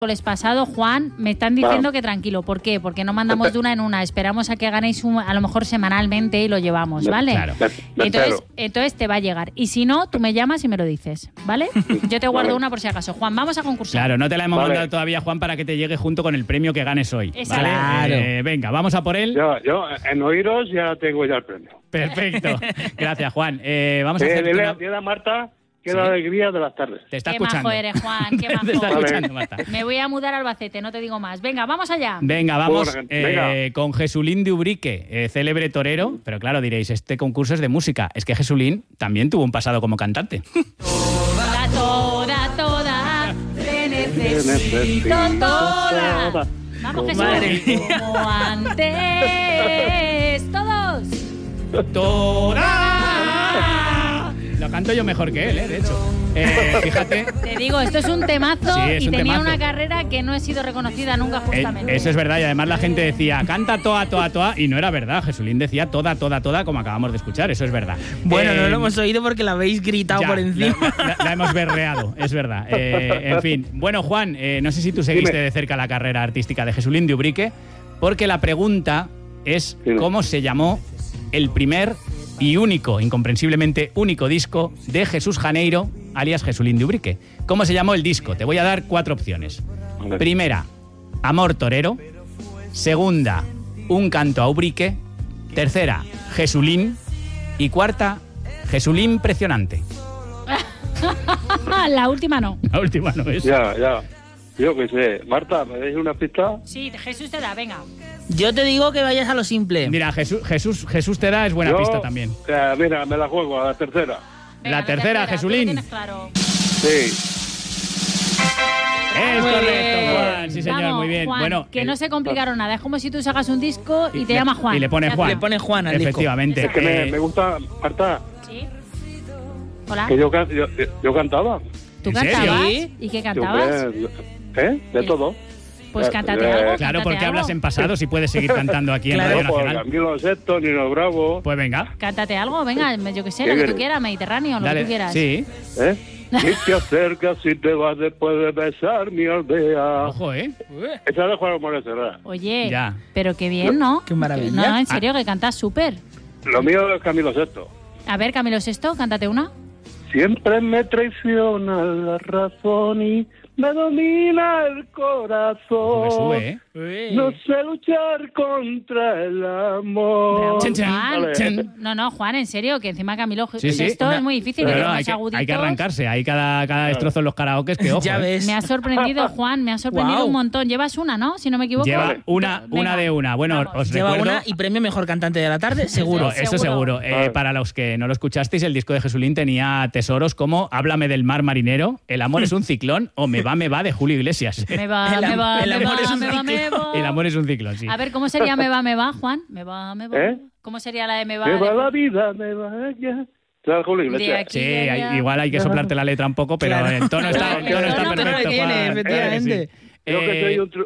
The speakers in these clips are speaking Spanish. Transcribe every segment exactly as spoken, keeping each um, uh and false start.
miércoles pasado, Juan, me están diciendo ah. que tranquilo. ¿Por qué? Porque no mandamos de una en una. Esperamos a que ganéis un, a lo mejor semanalmente y lo llevamos, ¿vale? Claro. Entonces, entonces te va a llegar. Y si no, tú me llamas y me lo dices, ¿vale? Yo te guardo vale. una por si acaso. Juan, vamos a concursar. Claro, no te la hemos vale. mandado todavía, Juan, para que te llegue junto con el premio que ganes hoy. Exacto. ¿Vale? Claro. Eh, venga, vamos a por él. Yo, yo, en oíros ya tengo ya el premio. Perfecto. Gracias, Juan. Eh, vamos a eh, hacer... dile, una... dile a Marta que ¿Sí? la alegría de las tardes. Te está qué escuchando. Qué majo eres, Juan, qué majo. Te está escuchando, Marta. Me voy a mudar a Albacete, no te digo más. Venga, vamos allá. Venga, vamos Bueno, eh, venga. con Jesulín de Ubrique, eh, célebre torero. Pero claro, diréis, este concurso es de música. Es que Jesulín también tuvo un pasado como cantante. Toda, toda, toda, te necesito toda. Vamos, Jesús. Como antes. Todos. ¡Toda! Lo canto yo mejor que él, ¿eh? De hecho. Eh, fíjate. Te digo, esto es un temazo sí, es y un tenía temazo. una carrera que no he sido reconocida nunca justamente. Eh, eso es verdad, y además la gente decía, canta toda, toda, toda, y no era verdad. Jesulín decía toda, toda, toda, como acabamos de escuchar, eso es verdad. Bueno, eh, no lo hemos oído porque la habéis gritado ya, por encima. La, la, la hemos berreado, es verdad. Eh, en fin. Bueno, Juan, eh, no sé si tú seguiste Dime. de cerca la carrera artística de Jesulín de Ubrique, porque la pregunta es Dime. cómo se llamó el primer y único, incomprensiblemente único disco de Jesús Janeiro, alias Jesulín de Ubrique. ¿Cómo se llamó el disco? Te voy a dar cuatro opciones. Okay. Primera, Amor Torero. Segunda, Un canto a Ubrique. Tercera, Jesulín. Y cuarta, Jesulín Impresionante. La última no. La última no es. Ya, ya. Yo qué sé. Marta, ¿me deis una pista? Sí, Jesús te da, venga. Yo te digo que vayas a lo simple. Mira, Jesús, Jesús, Jesús te da es buena Yo, pista también. Eh, mira, me la juego a la tercera. Venga, la tercera, Jesulín. Claro. Sí. Es muy correcto, bien. Juan. Sí, señor, Vamos, muy bien. Juan, bueno, que el... no se complicaron nada. Es como si tú sacas un disco y, y te le, llamas Juan. Y le pone Juan. Le pone Juan al Efectivamente. disco. Es que eh... me, me gusta, Marta. Sí. Hola. Que yo, yo, yo cantaba. ¿Tú ¿En cantabas? serio? ¿Y qué cantabas? Yo, ¿Eh? De todo. Pues cántate eh, algo. Claro, cántate porque algo. hablas en pasado si puedes seguir cantando aquí Claro, en Radio Pues Nacional. Camilo Sesto, Nino Bravo. Pues venga. Cántate algo, venga, yo que sé, ¿Qué lo que quieres? tú quieras, Mediterráneo, lo Dale. que tú quieras. Sí. ¿Eh? Y te acercas y te vas después de besar mi aldea. Ojo, ¿eh? Esa de Juan Morales Serra. Oye, Ya. pero qué bien, ¿no? Qué maravilla. No, en serio, que cantas súper. Lo mío es Camilo Sesto. A ver, Camilo Sesto, cántate una. Siempre me traiciona la razón y me domina el corazón. Me sube, ¿eh? No sé luchar contra el amor. Bravo, Chan, chan, Juan. Vale. chan. No, no, Juan, en serio, que encima Camilo Sí, sí. Sesto Una- es muy difícil. Pero que no, tenga hay, unos que, aguditos. hay que arrancarse. Hay cada, cada destrozo en los karaokes que, ojo, Ya ¿eh? ves. Me ha sorprendido, Juan, me ha sorprendido Guau. un montón. Llevas una, ¿no? Si no me equivoco. Lleva Vale. una, Venga, una de una. Bueno, vamos. os Lleva recuerdo... una y premio mejor cantante de la tarde, seguro. No, eso seguro. Seguro. Eh, Vale. para los que no lo escuchasteis, el disco de Jesulín tenía tesoros como Háblame del mar marinero, El amor es un ciclón o Me va, me va de Julio Iglesias. Me va, El am- me va, el me amor va, es un me va, me ciclo. va. El amor es un ciclón, sí. A ver, ¿cómo sería me va, me va, Juan? Me va, me va. ¿Eh? ¿Cómo sería la de me va? Me va de- la vida, me va ya. ¿Sabes, Julio De Iglesias? aquí. Sí, ya, hay- ya. igual hay que soplarte la letra un poco, pero Claro. el tono está, el tono está El tono perfecto. que tiene, Juan. efectivamente. Creo que soy Eh, un tru...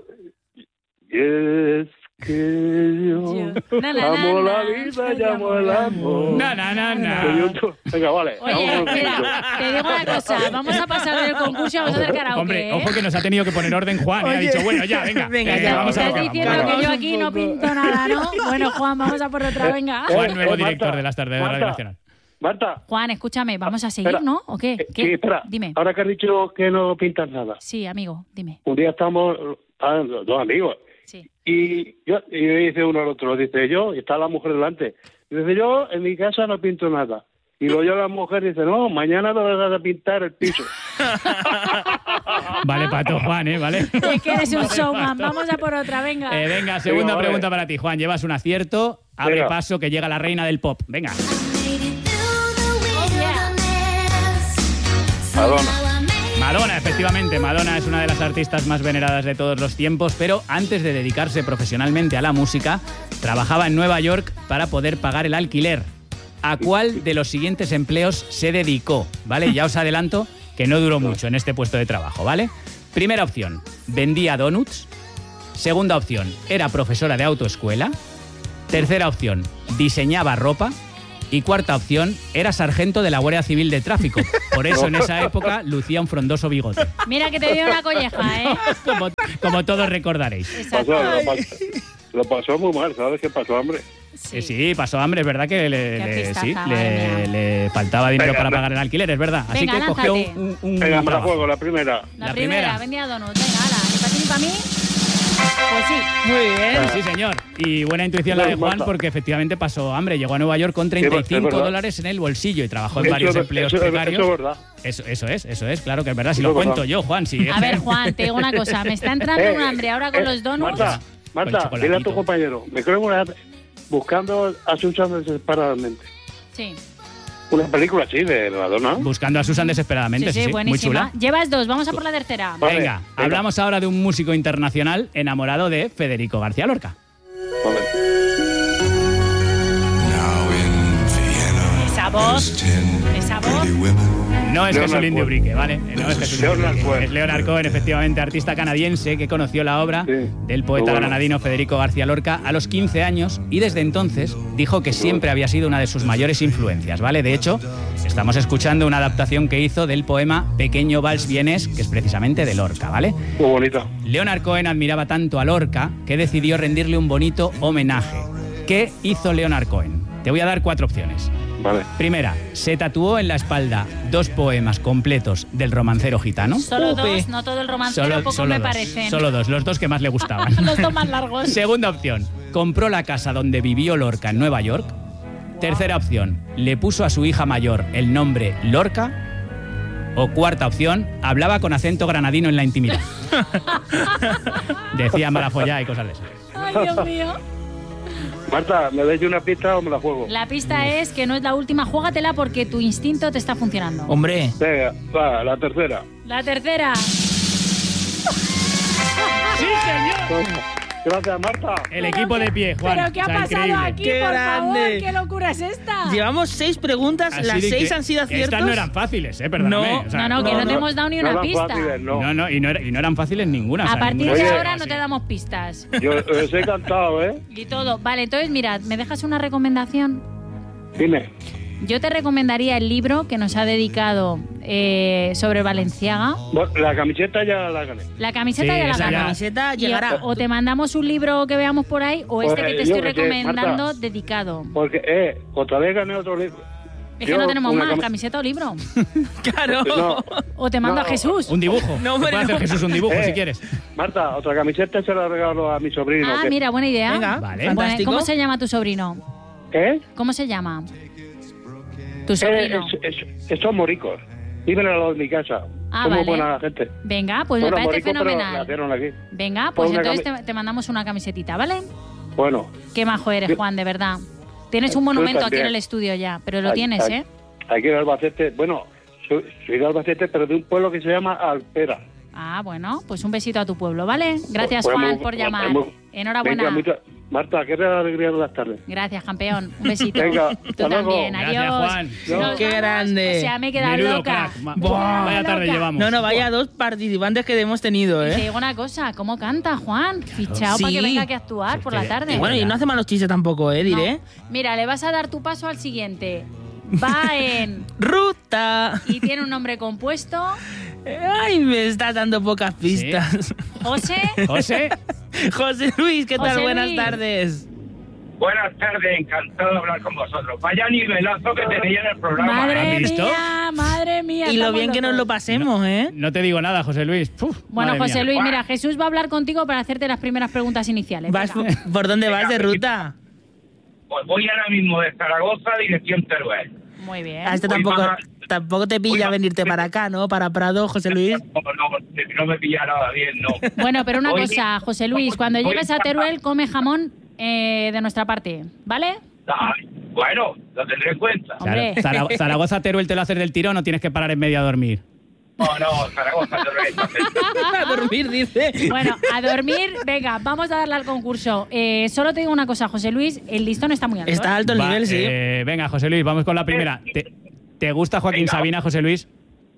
Y es que yo Yo- Na, na, amo na, la na, vida, yo llamo el amor. Na, na, na, na. Soy un tru- Venga, vale. Oye, vamos con el mira, concurso. te digo una cosa. Vamos a pasar del concurso y vamos a hacer karaoke. Hombre, ¿eh? ojo que nos ha tenido que poner orden Juan. ¿eh? Ha Oye. dicho, bueno, ya, venga. Venga, eh, ya, vamos a Estás lo que diciendo vamos. que yo Vamos aquí un no poco. pinto nada, ¿no? Bueno, Juan, vamos a por otra, venga. Juan, Eh, nuevo eh, director Marta, de las tardes de Radio Marta. Nacional. Marta. Juan, escúchame, vamos a seguir, Espera. ¿no? ¿O qué? eh, ¿Qué? Sí, espera. Dime. Ahora que has dicho que no pintas nada. Sí, amigo, dime. Un día estamos, ah, dos amigos, Sí. y yo y me dice uno al otro, dice yo, y está la mujer delante. Y dice yo, en mi casa no pinto nada. Y luego yo la mujer dice, no, mañana te vas a pintar el piso. Vale, pato Juan, ¿eh? Vale. Es que eres un showman. Vamos a por otra, venga. Eh, venga, segunda Venga, vale. pregunta para ti, Juan. Llevas un acierto. Abre Venga. paso que llega la reina del pop. Venga. Madonna. Madonna, efectivamente. Madonna es una de las artistas más veneradas de todos los tiempos, pero antes de dedicarse profesionalmente a la música, trabajaba en Nueva York para poder pagar el alquiler. ¿A cuál de los siguientes empleos se dedicó? ¿Vale? Ya os adelanto que no duró mucho en este puesto de trabajo, ¿vale? Primera opción, vendía donuts. Segunda opción, era profesora de autoescuela. Tercera opción, diseñaba ropa. Y cuarta opción, era sargento de la Guardia Civil de Tráfico. Por eso en esa época lucía un frondoso bigote. Mira que te dio una colleja, ¿eh? Como, como todos recordaréis. Exacto. Pasó, lo, pasó, lo pasó muy mal, ¿sabes qué pasó, hombre? Sí, sí pasó hambre, es verdad que le, Qué le- pistaza, sí, madre le, le faltaba dinero Venga, para anda. pagar el alquiler, es verdad. Así Venga, que cogió lánzate. un, un Venga, me la trabajo. juego, la primera. La, La primera, primera. vendía donuts. Venga, ala, ni para ti ni para mí. Pues sí. Muy bien. Sí, señor. Y buena intuición la de Juan Marta. porque efectivamente pasó hambre. Llegó a Nueva York con treinta y es cinco verdad. dólares en el bolsillo y trabajó en Eso varios es- empleos eso es- precarios. eso es verdad. Eso, eso es, eso es, claro que es verdad. Si Eso lo es cuento verdad. yo, Juan, sí. A ver, Juan, te digo una cosa. Me está entrando Eh, un hambre ahora con eh, los donuts. Marta, Con Marta, chocolatito. dile a tu compañero. Me creo en una, buscando a Susan desesperadamente. Sí, Una película así de Madonna. Buscando a Susan desesperadamente, sí, sí, sí, sí, muy buenísima. chula. Llevas dos, vamos a por la tercera. Vale, Venga, venga. hablamos ahora de un músico internacional enamorado de Federico García Lorca. Vale. Esa voz, esa voz. No es Leonard Jesulín de Cohen. Ubrique, ¿vale? No es Jesulín de Leonard Ubrique. Cohen. Es Leonard Cohen, efectivamente, artista canadiense que conoció la obra Sí. del poeta Muy bueno. granadino Federico García Lorca a los quince años y desde entonces dijo que siempre había sido una de sus mayores influencias, ¿vale? De hecho, estamos escuchando una adaptación que hizo del poema Pequeño Vals Vienés, que es precisamente de Lorca, ¿vale? Muy bonita. Leonard Cohen admiraba tanto a Lorca que decidió rendirle un bonito homenaje. ¿Qué hizo Leonard Cohen? Te voy a dar cuatro opciones. Vale. Primera, se tatuó en la espalda dos poemas completos del romancero gitano. Solo Upe. dos, no todo el romancero, Solo, poco solo me dos, parecen. solo dos, los dos que más le gustaban. Los dos más largos. Segunda opción, compró la casa donde vivió Lorca en Nueva York. Tercera opción, le puso a su hija mayor el nombre Lorca. O cuarta opción, hablaba con acento granadino en la intimidad. Decía mala follá y cosas de esas. Ay, Dios mío. Marta, ¿me dais una pista o me la juego? La pista es que no es la última. Júgatela porque tu instinto te está funcionando. Hombre. Venga, va, la tercera. La tercera. ¡Sí, señor! Gracias, Marta. El equipo de pie, Juan. ¿Pero qué ha O sea, pasado increíble. aquí, Qué por grande. favor? ¿Qué locura es esta? Llevamos seis preguntas, Así las de seis que han sido aciertos. Estas no eran fáciles, eh, perdóname. No, O sea, no, no, que no, no, te hemos dado ni no una eran pista. fáciles, no. No, no, y no, era- y no eran fáciles ninguna. o A sea, partir ninguna de Oye, ahora no así. te damos pistas. Yo os he cantado, ¿eh? Y todo. Vale, entonces mirad, ¿me dejas una recomendación? Dime. Yo te recomendaría el libro que nos ha dedicado eh, sobre Valenciaga. Bueno, la camiseta ya la gané. La camiseta Sí, ya la esa ya. La ganó. camiseta Y llegará. O te mandamos un libro que veamos por ahí o este Pues, que te yo estoy qué sé, recomendando Marta. dedicado. Porque, eh, otra vez gané otro libro. Es que Yo, no tenemos una más, cami- camiseta o libro. Claro. No, O te mando No. a Jesús. Un dibujo. No, Te puede hombre, hacer no. Jesús un dibujo Eh. si quieres. Marta, otra camiseta se la regalo a mi sobrino. Ah, que- mira, buena idea. Venga, Vale. Bueno, fantástico. ¿cómo se llama tu sobrino? ¿Eh? ¿Cómo se llama? Tu Eh, sobrino. es- es- es- son moricos. Viven al lado de mi casa. Ah, Son muy vale. buena gente. Venga, pues Bueno, me parece moricos, pero fenomenal. nacieron aquí. Venga, pues Una entonces cami- te, te mandamos una camisetita, ¿vale? Bueno. Qué majo eres, Yo- Juan, de verdad. Tienes un Tú monumento aquí en también. el estudio ya, pero lo Ay, tienes, ay. ¿eh? Aquí en Albacete, bueno, soy, soy de Albacete, pero de un pueblo que se llama Alpera. Ah, bueno, pues un besito a tu pueblo, ¿vale? Gracias, Pues Juan, muy- por muy- llamar. muy- Enhorabuena. Venga, mucha- Marta, qué alegría de las tardes. Gracias, campeón. Un besito. Venga, Tú hasta luego. también. Gracias, Adiós. Juan. Nos Qué vamos. grande. O sea, me he quedado Menudo loca. crack. Ma- Buah, Vaya tarde loca. llevamos. No, no, vaya dos participantes que hemos tenido, Y te ¿eh? digo una cosa, ¿cómo canta Juan? Fichado para Sí. que venga aquí a actuar Sí, por que- la tarde. y Y bueno, y no hace malos chistes tampoco, ¿eh? Diré. No. Mira, le vas a dar tu paso al siguiente. Va en... Ruta. y tiene un nombre compuesto. Ay, me estás dando pocas pistas. José. José, José Luis, ¿qué tal? José Buenas Luis. tardes. Buenas tardes, encantado de hablar con vosotros. Vaya nivelazo que tenéis en el programa. Madre ¿Has visto? mía, madre mía. Y lo estamos bien que nos lo locos. pasemos, ¿eh? no te digo nada, José Luis. Uf, Bueno, madre José mía. Luis, mira, Jesús va a hablar contigo para hacerte las primeras preguntas iniciales. ¿Vas, Venga. ¿Por dónde vas de ruta? Pues voy ahora mismo de Zaragoza, dirección Teruel. Muy bien. A este Voy tampoco, para- tampoco te voy pilla para- venirte para acá, ¿no? Para Prado, José Luis. No, no, no me pilla nada bien, no. Bueno, pero una Voy- cosa, José Luis, cuando voy- llegues a Teruel, come jamón eh, de nuestra parte, ¿vale? Ay, bueno, lo tendré en cuenta. Claro, Hombre. Zara- Zaragoza Teruel te lo haces del tirón, no tienes que parar en medio a dormir. No, no, Zaragoza, Teruel. A dormir, dice. Bueno, a dormir, venga, vamos a darle al concurso. Eh, solo te digo una cosa, José Luis, el listón está muy alto. Está ¿eh? alto el Va, nivel, sí. eh, venga, José Luis, vamos con la primera. ¿Te, te gusta Joaquín Venga. Sabina, José Luis?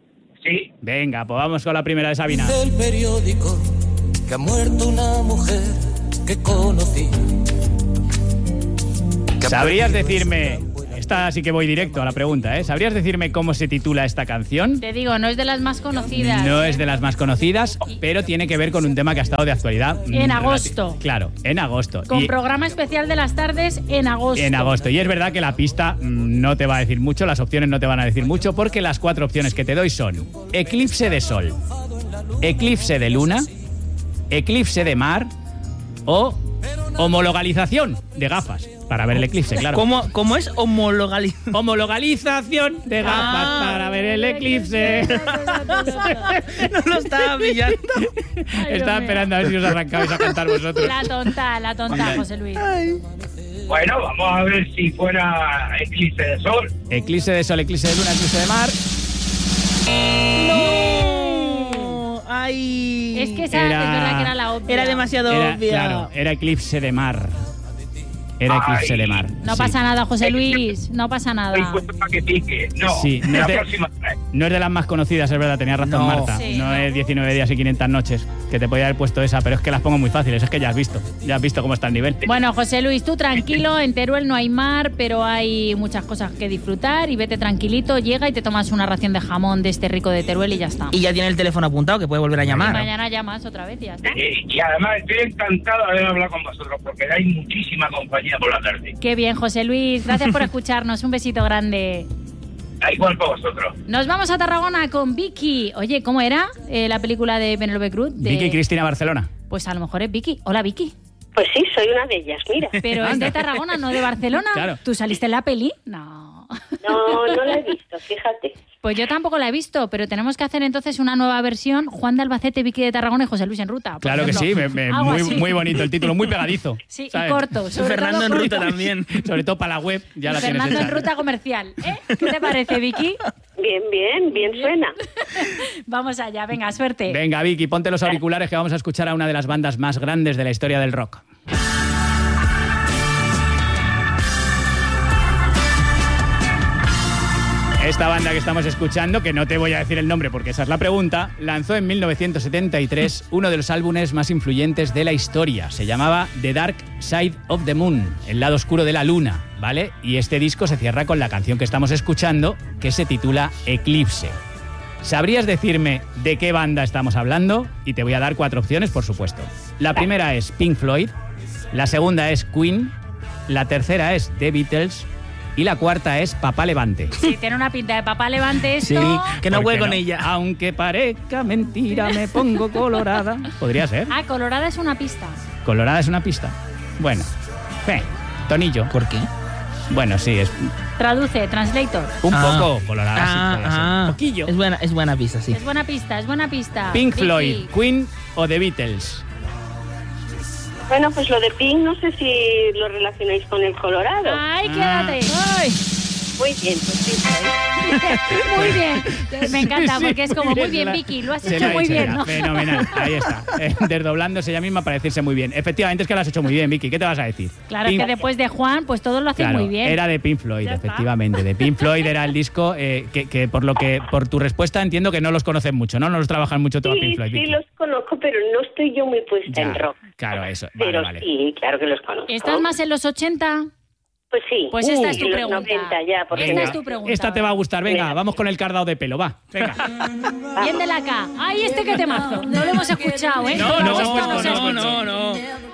Sí, Venga, pues vamos con la primera de Sabina. Dice el periódico que ha muerto una mujer que conocí. Que ha ¿Sabrías perdido decirme esta buena esta sí que voy directo a la pregunta, ¿eh? ¿Sabrías decirme cómo se titula esta canción? Te digo, no es de las más conocidas. No es de las más conocidas, pero tiene que ver con un tema que ha estado de actualidad. En agosto. Claro, en agosto. Con Y programa especial de las tardes en agosto. en agosto. Y es verdad que la pista mm, no te va a decir mucho, las opciones no te van a decir mucho, porque las cuatro opciones que te doy son eclipse de sol, eclipse de luna, eclipse de mar o homologalización de gafas para ver el eclipse, claro. ¿Cómo, cómo es homologalización? Homologalización de gafas Ah. para ver el eclipse. No lo estaba pillando. Estaba esperando a ver si os arrancabais a cantar vosotros. La tonta, la tonta, José Luis. Bueno, vamos a ver si fuera eclipse de sol. Eclipse de sol, eclipse de luna, eclipse de mar. ¡No! ¡Ay! Es que esa Era- es verdad que era la obvia. Era demasiado Era, obvia. claro, era eclipse de mar. Era eclipse Ay. de mar. No sí. pasa nada, José Luis. No pasa Estoy nada. puesto para que pique. No, Sí, no la es de- próxima vez. No es de las más conocidas, es verdad, tenía razón No. Marta. Sí, no, no. es diecinueve días y quinientas noches, que te podía haber puesto esa, pero es que las pongo muy fáciles, es que ya has visto, ya has visto cómo está el nivel. Bueno, José Luis, tú tranquilo, en Teruel no hay mar, pero hay muchas cosas que disfrutar y vete tranquilito, llega y te tomas una ración de jamón de este rico de Teruel y ya está. Y ya tiene el teléfono apuntado, que puede volver a Y llamar. mañana llamas otra vez y ya está. Eh, y además estoy encantado de haber hablado con vosotros porque dais muchísima compañía por la tarde. Qué bien, José Luis. Gracias por escucharnos. Un besito grande. Da igual para vosotros. Nos vamos a Tarragona con Vicky. Oye, ¿cómo era eh, la película de Penélope Cruz? De- Vicky Cristina Barcelona. Pues a lo mejor es Vicky. Hola, Vicky. Pues sí, soy una de ellas, mira. Pero es de Tarragona, no de Barcelona. Claro. ¿Tú saliste en la peli? No. No, no la he visto, fíjate. Pues yo tampoco la he visto, pero tenemos que hacer entonces una nueva versión. Juan de Albacete, Vicky de Tarragona y José Luis en ruta. por Claro que sí, ejemplo. me- me- Algo muy, así. muy bonito el título, muy pegadizo. Sí, ¿sabes? y corto. sobre Fernando todo en ruta corto. también. Sobre todo para la web, ya la Fernando tienes en hecha. ruta comercial. ¿Eh? ¿Qué te parece, Vicky? Bien, bien, bien suena. Vamos allá, venga, suerte. Venga, Vicky, ponte los auriculares que vamos a escuchar a una de las bandas más grandes de la historia del rock. Esta banda que estamos escuchando, que no te voy a decir el nombre porque esa es la pregunta, lanzó en mil novecientos setenta y tres uno de los álbumes más influyentes de la historia. Se llamaba The Dark Side of the Moon, el lado oscuro de la luna, ¿vale? Y este disco se cierra con la canción que estamos escuchando, que se titula Eclipse. ¿Sabrías decirme de qué banda estamos hablando? Y te voy a dar cuatro opciones, por supuesto. La primera es Pink Floyd, la segunda es Queen, la tercera es The Beatles y la cuarta es Papá Levante. Sí, tiene una pinta de papá levante esto. Sí, que no ¿Por juegue qué con ella. Aunque parezca mentira, me pongo colorada. Podría ser. Ah, Colorada es una pista. Colorada es una pista. Bueno, eh, tonillo. ¿Por qué? Bueno, sí, es Traduce, translator. un Ah. poco colorada. sí, Ah, podría ser. ah. Un poquillo. Es buena, es buena pista, sí. Es buena pista, es buena pista. Pink Vicky. Floyd, Queen o The Beatles. Bueno, pues lo de Pink, no sé si lo relacionáis con el Colorado. Ay, Ah. quédate. Muy bien, pues sí. ¿eh? Muy bien. Me encanta Sí, sí, porque es como, muy bien, se la- Vicky, lo has se hecho la ha muy dicho bien, ella. ¿no? Fenomenal, ahí está. Eh, desdoblándose ella misma para decirse muy bien. Efectivamente, es que lo has hecho muy bien, Vicky. ¿Qué te vas a decir? Claro, Pink- que después de Juan, pues todos lo hacen Claro, muy bien. era de Pink Floyd, Ya está. efectivamente. De Pink Floyd era el disco eh, que, que por lo que por tu respuesta entiendo que no los conocen mucho, ¿no? No los trabajan mucho todo a Sí, Pink Floyd. sí Vicky. los conozco, pero no estoy yo muy puesta Ya, en rock. claro, eso. Vale, Pero vale. sí, claro que los conozco. ¿Estás más en los ochenta? Pues sí. Pues esta Uh, es tu en los pregunta. noventa ya, porque Esta Venga, es tu pregunta. esta te va a gustar. Venga, vamos con el cardado de pelo, va. Venga. Bien de la K. Ay, este que temazo. No lo hemos escuchado, ¿eh? No, no, Esto pues no se no, escucha. no, no.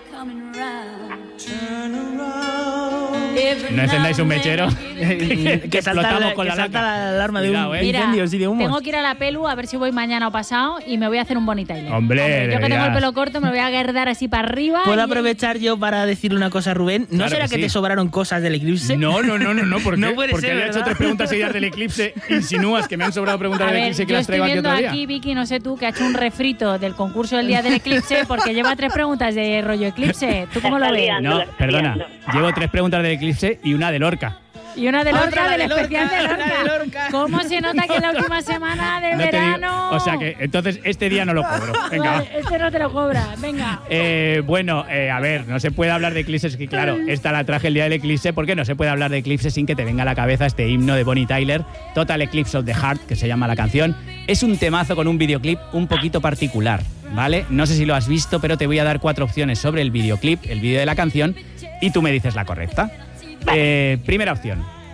No encendáis un mechero. que salta, explotamos la, con que la salta laca. la alarma Cuidado, de eh. un Mira, incendio, sí, de humo. tengo que ir a la pelu a ver si voy mañana o pasado y me voy a hacer un Bonnie Tyler. Hombre, yo que tengo el deberías. pelo corto me lo voy a guardar así para arriba. ¿Puedo y- aprovechar yo para decirle una cosa a Rubén? ¿No Claro será que que, sí. te sobraron cosas del eclipse? No, no, no, no, no. ¿Por qué? No puede Porque ser, había hecho ¿verdad? tres preguntas seguidas del eclipse. Insinúas que me han sobrado preguntas A del ver, eclipse que yo las estoy traigo aquí viendo otro día. aquí, Vicky, no sé tú, que ha hecho un refrito del concurso del día del eclipse porque lleva tres preguntas de rollo eclipse. ¿Tú cómo lo Está ves? liando. No, la estoy perdona. liando. Llevo tres preguntas del eclipse y una de Lorca. Y una de Otra, Lorca, la del de Lorca, especial de otra de Lorca. Lorca. ¿Cómo se nota que es la última semana de No te digo- verano? o sea que, entonces, este día no lo cobro. Venga, va. Vale, este no te lo cobra, venga. Eh, bueno, eh, a ver, no se puede hablar de eclipses, que claro, esta la traje el día del eclipse, porque no se puede hablar de eclipse sin que te venga a la cabeza este himno de Bonnie Tyler, Total Eclipse of the Heart, que se llama la canción. Es un temazo con un videoclip un poquito particular, ¿vale? No sé si lo has visto, pero te voy a dar cuatro opciones sobre el videoclip, el vídeo de la canción, y tú me dices la correcta. Eh, primera opción,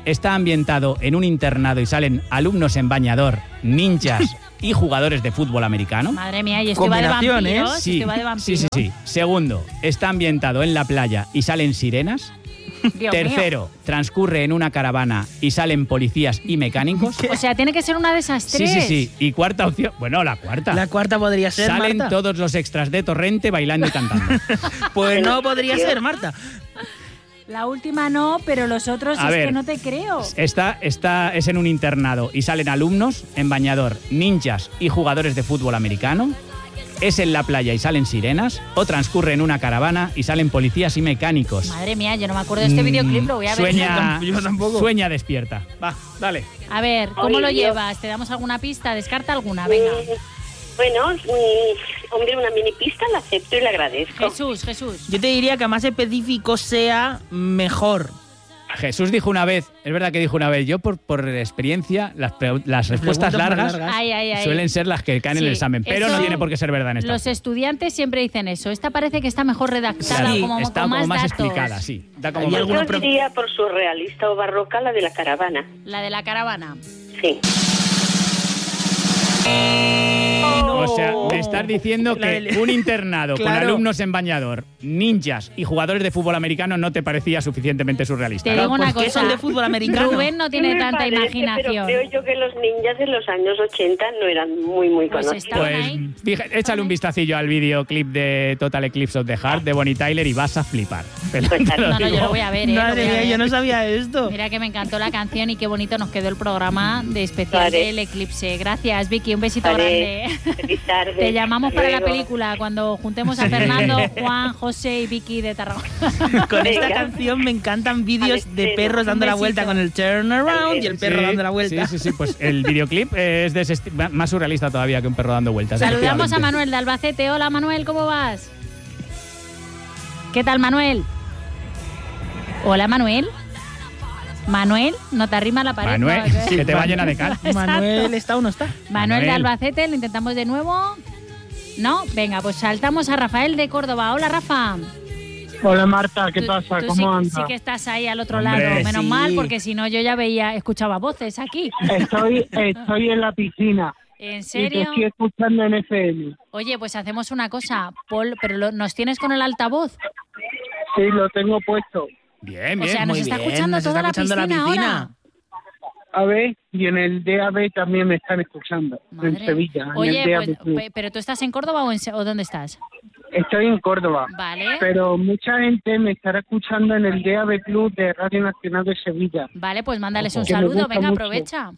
está ambientado en un internado y salen alumnos en bañador, ninjas y jugadores de fútbol americano. Madre mía, y esto iba de vampiros. Sí, esto iba de vampiros. sí, sí, sí. Segundo, está ambientado en la playa y salen sirenas. Dios Tercero, mío. transcurre en una caravana y salen policías y mecánicos. O sea, tiene que ser una de esas tres. Sí, sí, sí. Y cuarta opción, bueno, la cuarta. La cuarta podría ser, Salen Marta. todos los extras de Torrente bailando y cantando. Pues no podría ser, Marta. La última no, pero los otros A es ver, que no te creo. Esta, esta es en un internado y salen alumnos en bañador, ninjas y jugadores de fútbol americano. Es en la playa y salen sirenas, o transcurre en una caravana y salen policías y mecánicos. Madre mía, yo no me acuerdo de este videoclip, lo voy a ver. Sueña, Yo tampoco. Sueña despierta. Va, dale. A ver, ¿cómo Ay, lo Dios. llevas? ¿Te damos alguna pista? Descarta alguna, venga. Mm, Bueno, mm, hombre, una mini pista la acepto y la agradezco. Jesús, Jesús. Yo te diría que a más específico sea mejor. Jesús dijo una vez, es verdad que dijo una vez, yo por, por experiencia, las, pre- las respuestas preguntas más largas, largas. Ay, ay, ay. suelen ser las que caen en el Sí, examen, pero eso- no tiene por qué ser verdad en esta. Los estudiantes siempre dicen eso. Esta parece que está mejor redactada, Sí, como, está con como más, más datos. explicada, sí. Da como Hay más- alguna Yo pro- diría por surrealista o barroca la de la caravana. La de la caravana. Sí. O sea, me estás diciendo La que del- un internado con Claro. alumnos en bañador, ninjas y jugadores de fútbol americano no te parecía suficientemente surrealista. Te ¿no? digo una Pues que cosa. son de fútbol americano. Rubén no tiene Sí me tanta parece, imaginación. Pero creo yo que los ninjas en los años ochenta no eran muy, muy Pues conocidos. estaban Pues ahí. fija- échale un vistacillo al videoclip de Total Eclipse of the Heart de Bonnie Tyler y vas a flipar. Te lo- Pues te lo No, no, yo digo. lo voy a ver, ¿eh? lo Madre voy a mía, ver. yo no sabía esto. Mira que me encantó la canción y qué bonito nos quedó el programa de especial Vale. del eclipse. Gracias, Vicky. Un besito Vale. grande. Feliz tarde. Te llamamos para la Luego. película cuando juntemos a Fernando, Juan, José y Vicky de Tarragona. Con esta Venga. canción me encantan vídeos Al de estreno. perros dando Un la besito. vuelta con el turnaround y el perro Sí, dando la vuelta. Sí, sí, sí. Pues el videoclip es de ese esti- más surrealista todavía que un perro dando vueltas. Saludamos a efectivamente. Manuel de Albacete. Hola, Manuel, ¿cómo vas? ¿Qué tal, Manuel? Hola, Manuel. Manuel, no te arrima la pared. Manuel, no, que te va llena de cal. Exacto. Manuel, ¿está o no está? Manuel de Manuel. Albacete, lo intentamos de nuevo. ¿No? Venga, pues saltamos a Rafael de Córdoba. Hola, Rafa. Hola Marta, ¿qué Tú- pasa? tú ¿Cómo sí, andas? sí que estás ahí al otro Hombre, lado, menos sí. mal, porque si no yo ya veía, escuchaba voces aquí. Estoy, estoy en la piscina ¿En y te serio? estoy escuchando en F M. Oye, pues hacemos una cosa, Paul, pero lo- ¿nos tienes con el altavoz? Sí, lo tengo puesto. Bien, O bien. sea, nos muy está bien, escuchando nos toda está la escuchando la piscina, piscina. ahora. A ver, y en el D A B también me están escuchando, en Madre. Sevilla, en Oye, el D A B pues, Club. pe- pero tú estás en Córdoba o, en, Se- o dónde estás? Estoy en Córdoba, Vale. pero mucha gente me estará escuchando en el D A B Club de Radio Nacional de Sevilla. Vale, pues mándales un Que me saludo, gusta venga, mucho. aprovecha.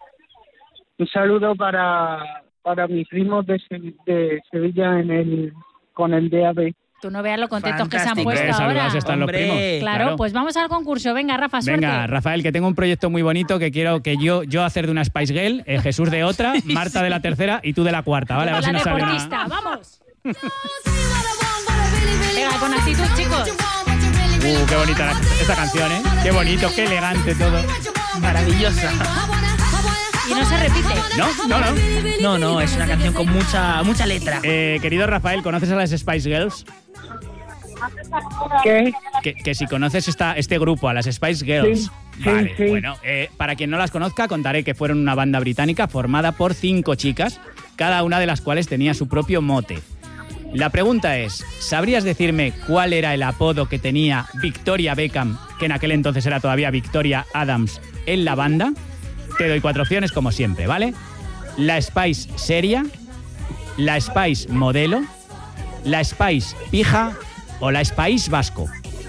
Un saludo para, para mis primos de, Se- de Sevilla en el con el D A B. Tú no veas lo contentos que se han Fantástico. puesto Hombre, ahora. saludados están los Hombre. primos. Claro, pues vamos al concurso. Venga, Rafa, suerte. Venga, Rafael, que tengo un proyecto muy bonito que quiero que yo, yo hacer de una Spice Girl, eh, Jesús de otra, Marta de la tercera y tú de la cuarta, ¿vale? A ver la si nos sale deportista, una... vamos. Venga, con actitud, chicos. Uh, qué bonita la- esta canción, ¿eh? Qué bonito, qué elegante todo. Maravillosa. Y no se repite. ¿No? No, no. No, no, es una canción con mucha mucha letra. Eh, querido Rafael, ¿conoces a las Spice Girls? ¿Qué? Que, que si conoces esta, este grupo, a las Spice Girls. Sí, sí, Vale, sí. bueno, eh, para quien no las conozca, contaré que fueron una banda británica formada por cinco chicas, cada una de las cuales tenía su propio mote. La pregunta es, ¿sabrías decirme cuál era el apodo que tenía Victoria Beckham, que en aquel entonces era todavía Victoria Adams, en la banda? Te doy cuatro opciones como siempre, ¿vale? La Spice seria, la Spice modelo, la Spice pija o la Spice vasco.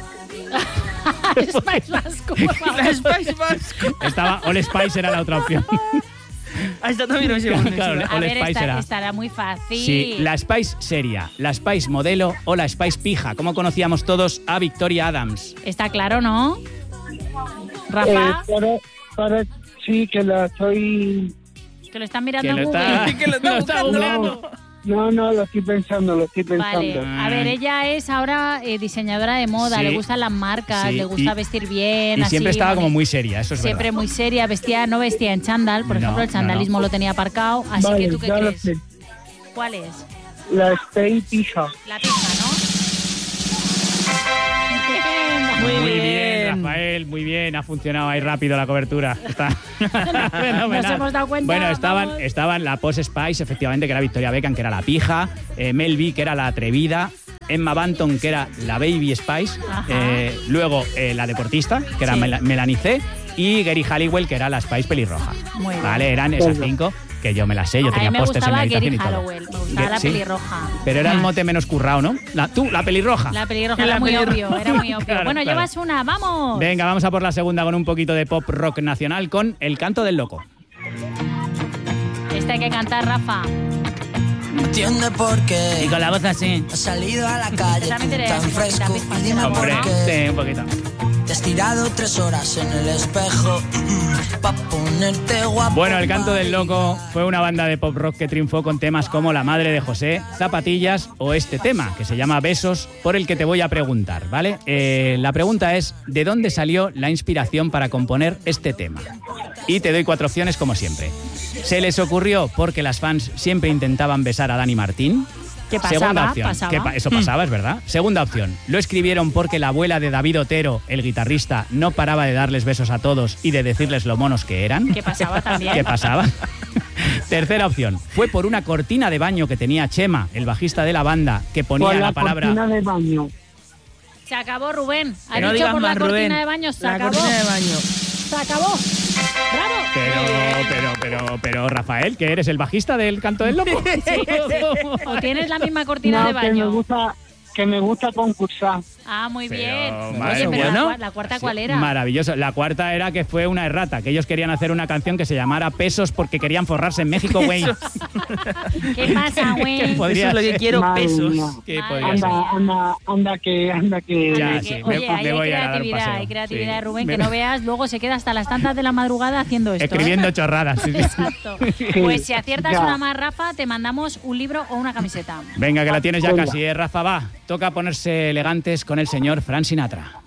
Spice Vasco, por favor. La Spice Vasco. Estaba All Spice era la otra opción. Ah, esta también me llevo. Claro, A All ver, Spice esta- era. estará muy fácil. Sí, la Spice seria, la Spice modelo o la Spice pija. ¿Cómo conocíamos todos a Victoria Adams? Está claro, ¿no? Eh, Rafa, para, para, sí, que la estoy... que lo están mirando Que en lo Google. está, Que lo está buscando. googleando. No, no, lo estoy pensando, lo estoy pensando. Vale, a ver, ella es ahora eh, diseñadora de moda, Sí. le gustan las marcas, Sí, le gusta y- vestir bien, Y así, siempre estaba boni- como muy seria, eso es siempre verdad. muy seria, vestía, no vestía en chándal, por No, ejemplo, el no, chandalismo no. lo tenía aparcado, así Vale, que tú qué ya lo crees, sé. ¿cuál es? La Stay Pija. La pija, ¿no? Muy, Muy bien. bien, Rafael, muy bien, ha funcionado ahí rápido la cobertura. Está Nos hemos dado cuenta. Bueno, estaban, vamos. estaban la Posh Spice, efectivamente, que era Victoria Beckham, que era la pija, eh, Mel B, que era la atrevida, Emma Banton, que era la Baby Spice, eh, luego eh, la deportista, que era Sí. Mel Melanie C, y Geri Halliwell, que era la Spice pelirroja. Muy bien. Vale, eran esas cinco que yo me las sé, yo A tenía mí me pósters en mi gustaba habitación Geri y todo. Halliwell, me gustaba Ge- la sí. pelirroja. Pero era el mote menos currado, ¿no? La, tú, la pelirroja. La pelirroja La era muy pelirroja. obvio, era muy obvio. Claro, bueno, claro. llevas una, vamos. Venga, vamos a por la segunda con un poquito de pop rock nacional con El canto del loco. Esta hay que cantar, Rafa. Entiende por Y qué con la voz así. has salido a la calle También tú te tan le- fresco te- y dime por Hombre, qué sí, un poquito. te has tirado tres horas en el espejo pa' ponerte guapo. Bueno, El canto del pa' loco ligar. fue una banda de pop rock que triunfó con temas como La madre de José, Zapatillas o este tema, que se llama Besos, por el que te voy a preguntar, ¿vale? Eh, la pregunta es, ¿de dónde salió la inspiración para componer este tema? Y te doy cuatro opciones como siempre. ¿Se les ocurrió porque las fans siempre intentaban besar a Dani Martín? ¿Qué pasaba? Segunda opción. Pasaba. ¿Qué pa- eso pasaba, es verdad. Segunda opción. Lo escribieron porque la abuela de David Otero, el guitarrista, no paraba de darles besos a todos y de decirles lo monos que eran. ¿Qué pasaba también? ¿Qué pasaba? Tercera opción. Fue por una cortina de baño que tenía Chema, el bajista de la banda, que ponía Por la, la palabra... cortina de baño. Se acabó, Rubén. Ha Que no dicho digas por la más, cortina Rubén. de baño, se La acabó. cortina de baño. Se acabó. ¡Bravo! Pero, pero, pero, pero, Rafael, ¿que eres el bajista del Canto del Loco? O tienes la misma cortina No, de que me baño. gusta, que me gusta concursar. Ah, muy Pero, bien. madre Oye, pero mía. la, cua- la cuarta, ¿cuál era? Maravilloso. La cuarta era que fue una errata, que ellos querían hacer una canción que se llamara Pesos porque querían forrarse en México, güey. ¿Qué pasa, güey? Podría Eso es lo que ser. quiero, Madre pesos. mía. ¿Qué Madre podría ser? mía. Anda, anda, anda que, anda que. Ya, Oye, sí, que- me- Oye, ahí me hay voy a dar un creatividad, paseo. hay creatividad, Sí. Rubén, Me- que no veas, luego se queda hasta las tantas de la madrugada haciendo esto. ¿eh? Escribiendo chorradas. sí, sí. Exacto. Pues si aciertas Ya. una más, Rafa, te mandamos un libro o una camiseta. Venga, que la tienes ya Venga. casi, ¿eh, Rafa? Va. Toca ponerse elegantes con el señor Frank Sinatra.